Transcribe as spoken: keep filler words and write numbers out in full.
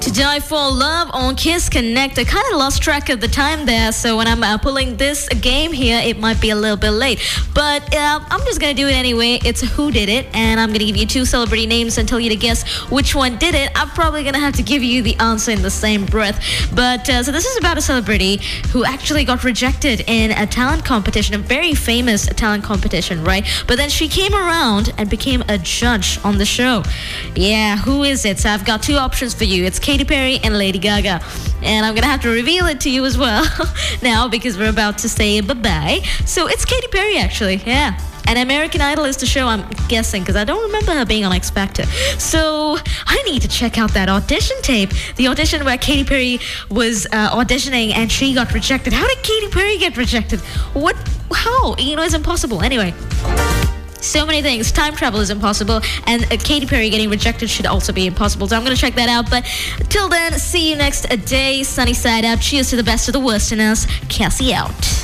To Die for Love on Kiss Connect. I kind of lost track of the time there, so when I'm uh, pulling this game here, it might be a little bit late. But uh, I'm just going to do it anyway. It's Who Did It, and I'm going to give you two celebrity names and tell you to guess which one did it. I'm probably going to have to give you the answer in the same breath. But uh, so this is about a celebrity who actually got rejected in a talent competition, a very famous talent competition, right? But then she came around and became a judge on the show. Yeah, who is it? So I've got two options for you. It's Katy Perry and Lady Gaga. And I'm going to have to reveal it to you as well now because we're about to say bye-bye. So it's Katy Perry, actually. Yeah. And American Idol is the show, I'm guessing, because I don't remember her being on X Factor. So I need to check out that audition tape. The audition where Katy Perry was uh, auditioning and she got rejected. How did Katy Perry get rejected? What? How? You know, it's impossible. Anyway. So many things. Time travel is impossible, and uh, Katy Perry getting rejected should also be impossible. So I'm going to check that out. But till then, see you next day. Sunny side out. Cheers to the best of the worst in us. Cassie out.